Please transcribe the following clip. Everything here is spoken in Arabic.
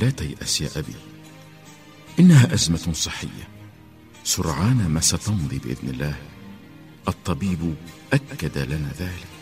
لا تيأس يا أبي، إنها أزمة صحية سرعان ما ستمضي بإذن الله، الطبيب أكد لنا ذلك.